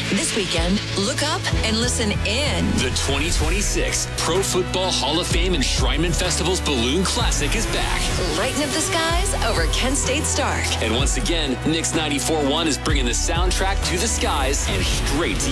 This weekend, look up and listen in. The 2026 Pro Football Hall of Fame Enshrinement Festival's Balloon Classic is back. Lighten up the skies over Kent State Stark. And once again, Knicks 94.1 is bringing the soundtrack to the skies and straight to